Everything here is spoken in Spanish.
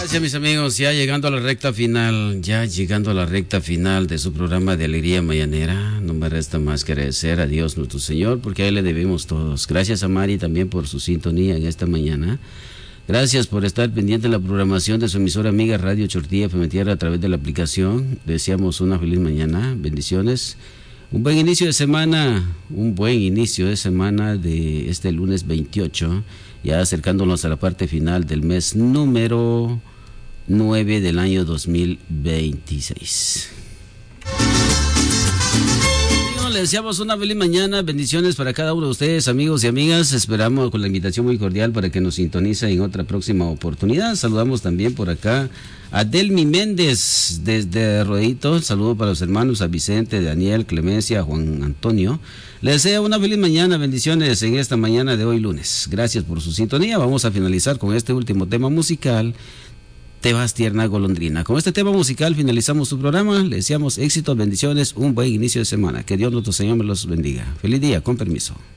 Gracias, mis amigos, ya llegando a la recta final de su programa de Alegría Mañanera. No me resta más que agradecer a Dios nuestro Señor, porque a Él le debemos todos. Gracias a Mari también por su sintonía en esta mañana. Gracias por estar pendiente de la programación de su emisora amiga Radio Chortilla FM Tierra a través de la aplicación. Deseamos una feliz mañana, bendiciones. Un buen inicio de semana de este lunes 28, ya acercándonos a la parte final del mes número 9 del año 2026. Les deseamos una feliz mañana, bendiciones para cada uno de ustedes, amigos y amigas. Esperamos con la invitación muy cordial para que nos sintonice en otra próxima oportunidad. Saludamos también por acá a Delmi Méndez desde Rodito. Saludo para los hermanos, a Vicente, Daniel, Clemencia, Juan Antonio. Les deseo una feliz mañana, bendiciones en esta mañana de hoy lunes. Gracias por su sintonía. Vamos a finalizar con este último tema musical. Te vas tierna golondrina. Con este tema musical finalizamos su programa. Le deseamos éxitos, bendiciones, un buen inicio de semana. Que Dios nuestro Señor me los bendiga. Feliz día, con permiso.